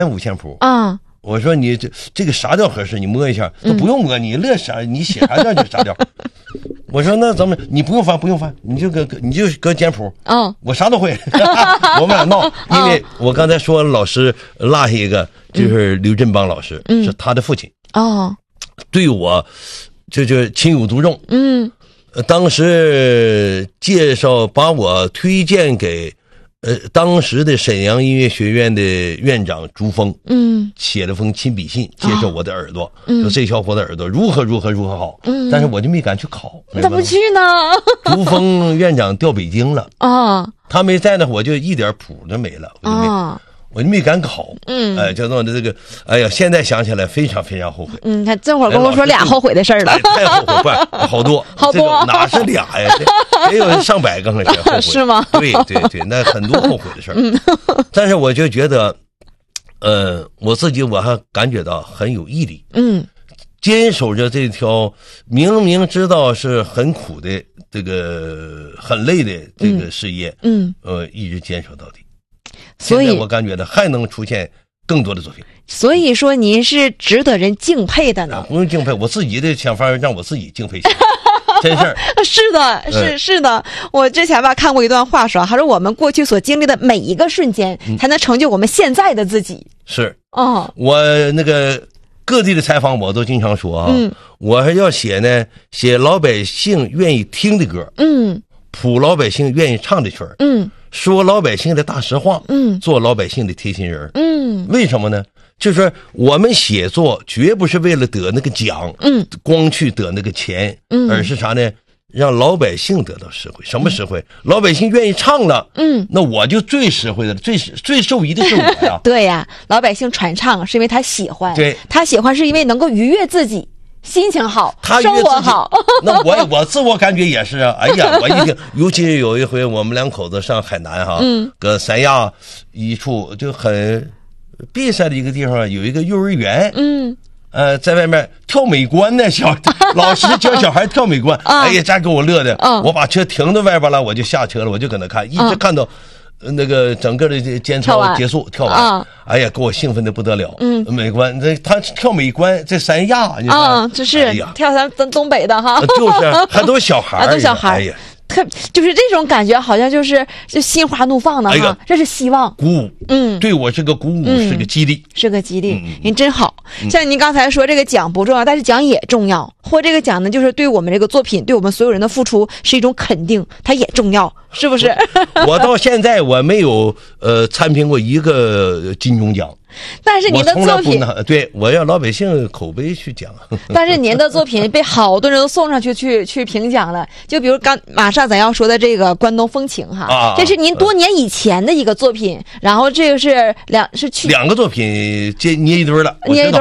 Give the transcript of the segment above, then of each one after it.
五线谱啊。 我说你这个啥调合适？你摸一下，都不用摸，你乐啥？你写啥调就啥调。我说那咱们你不用翻，你就搁简谱。我啥都会。我们俩闹，因为我刚才说老师落下一个，就是刘振邦老师，是他的父亲。对我就情有独钟。当时把我推荐给当时的沈阳音乐学院的院长朱峰，写了封亲笔信，介绍我的耳朵，说这小伙子耳朵如何好，但是我就没敢去考。 你咋不去呢？ 朱峰院长调北京了，他没在呢，我就一点谱都没了，我就没敢考。就弄的这个，哎呀，现在想起来非常非常后悔。 他这会儿跟我说俩后悔的事儿了， 太后悔，不好多， 好多， 哪是俩呀？也有上百个后悔， 是吗？ 对，那很多后悔的事儿。但是我就觉得，我自己我还感觉到很有毅力。坚守着这条明明知道是很苦的这个很累的这个事业，一直坚守到底。 所以现在我感觉到还能出现更多的作品。 所以说您是值得人敬佩的呢。 不用敬佩，我自己的想法让我自己敬佩起来。真事儿。 是的，是的。我之前吧看过一段话说，他说我们过去所经历的每一个瞬间，才能成就我们现在的自己。 是。我那个各地的采访我都经常说我还要写老百姓愿意听的歌，谱老百姓愿意唱的曲儿，说老百姓的大实话，做老百姓的贴心人，为什么呢？就是我们写作绝不是为了得那个奖，光去得那个钱，而是啥呢？让老百姓得到实惠。什么实惠？老百姓愿意唱了，那我就最实惠的了，最受益的是我呀。 对呀，老百姓传唱是因为他喜欢， 对， 他喜欢是因为能够愉悦自己。心情好，生活好。 那我自我感觉也是啊。哎呀，我一听，尤其有一回我们两口子上海南搁三亚一处就很闭塞的一个地方，有一个幼儿园，在外面跳美观呢，老师教小孩跳美观，哎呀，真给我乐的。我把车停到外边了，我就下车了，我就搁那看，一直看到那个整个的间操结束，跳完，哎呀，给我兴奋的不得了。美观，他跳美观在三亚，你看， 这是跳咱东北的哈， 就是还都小孩， 都小孩， 哎呀， 就是这种感觉，好像就心花怒放的哈，这是希望， 鼓舞，对我是个鼓舞，是个激励， 是个激励。您真好，像您刚才说这个奖不重要，但是奖也重要。获这个奖呢，就是对我们这个作品，对我们所有人的付出是一种肯定，它也重要，是不是？ 我到现在我没有参评过一个金钟奖。 但是您的作品， 对，我要老百姓口碑去讲。 但是您的作品被好多人都送上去评奖了，就比如马上咱要说的这个《关东风情》哈，这是您多年以前的一个作品，然后这个是两个作品捏一堆了，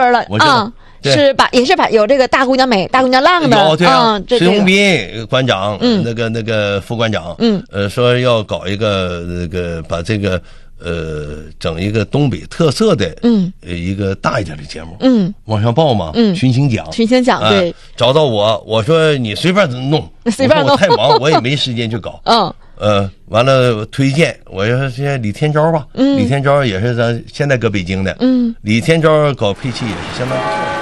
也是把有这个大姑娘美、大姑娘浪的， 孙宏斌馆长，那个副馆长，说要搞一个那个把这个。整一个东北特色的，一个大一点的节目，往上报嘛，群星奖， 对， 找到我说你随便弄， 随便弄， 我太忙，我也没时间去搞，完了推荐，我说现在李天昭吧，李天昭也是咱现在搁北京的，李天昭搞配器也是相当不错。